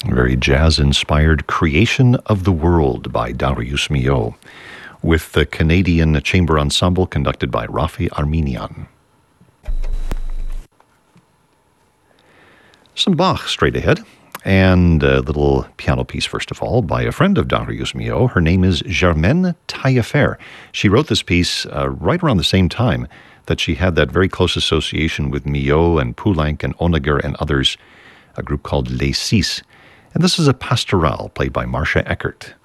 Very jazz-inspired Creation of the World by Darius Milhaud, with the Canadian Chamber Ensemble conducted by Rafi Armenian. Some Bach straight ahead, and a little piano piece, first of all, by a friend of Darius Milhaud. Her name is Germaine Taillefer. She wrote this piece right around the same time that she had that very close association with Milhaud and Poulenc and Honegger and others, a group called Les Six. And this is a pastorale played by Marcia Eckert.